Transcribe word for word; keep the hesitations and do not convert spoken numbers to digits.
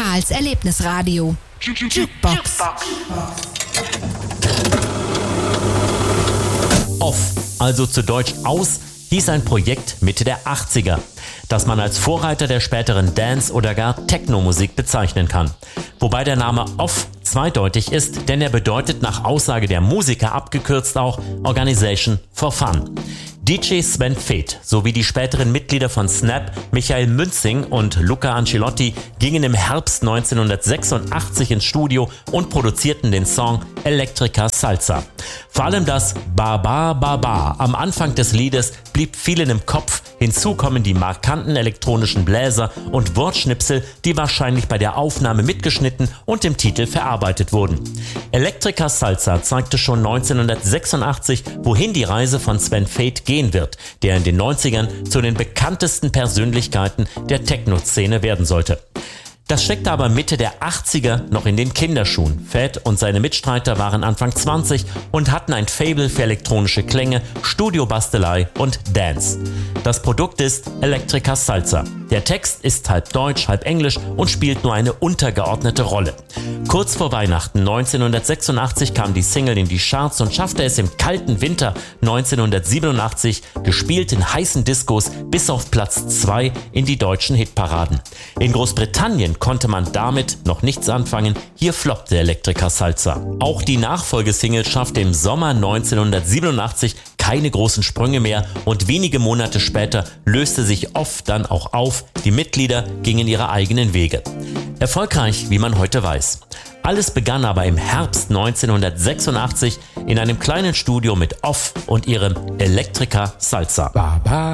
Karls Erlebnisradio. Jukebox. Off, also zu Deutsch aus, hieß ein Projekt Mitte der achtziger, das man als Vorreiter der späteren Dance- oder gar Techno-Musik bezeichnen kann. Wobei der Name Off zweideutig ist, denn er bedeutet nach Aussage der Musiker abgekürzt auch Organization for Fun. D J Sven Väth sowie die späteren Mitglieder von Snap, Michael Münzing und Luca Ancelotti gingen im Herbst neunzehnhundertsechsundachtzig ins Studio und produzierten den Song Electrica Salsa. Vor allem das Ba Ba Ba Ba am Anfang des Liedes blieb vielen im Kopf. Hinzu kommen die markanten elektronischen Bläser und Wortschnipsel, die wahrscheinlich bei der Aufnahme mitgeschnitten und im Titel verarbeitet wurden. Electrica Salsa zeigte schon neunzehnhundertsechsundachtzig, wohin die Reise von Sven Väth gehen wird, der in den neunzigern zu den bekanntesten Persönlichkeiten der Techno-Szene werden sollte. Das steckte aber Mitte der achtziger noch in den Kinderschuhen. Väth und seine Mitstreiter waren Anfang zwanzig und hatten ein Faible für elektronische Klänge, Studiobastelei und Dance. Das Produkt ist Electrica Salsa. Der Text ist halb deutsch, halb englisch und spielt nur eine untergeordnete Rolle. Kurz vor Weihnachten neunzehnhundertsechsundachtzig kam die Single in die Charts und schaffte es im kalten Winter neunzehnhundertsiebenundachtzig, gespielt in heißen Diskos, bis auf Platz zwei in die deutschen Hitparaden. In Großbritannien konnte man damit noch nichts anfangen, hier floppte Electrica Salsa. Auch die Nachfolgesingle schaffte im Sommer neunzehnhundertsiebenundachtzig keine großen Sprünge mehr und wenige Monate später löste sich Off dann auch auf, die Mitglieder gingen ihre eigenen Wege. Erfolgreich, wie man heute weiß. Alles begann aber im Herbst neunzehnhundertsechsundachtzig in einem kleinen Studio mit Off und ihrem Electrica Salsa.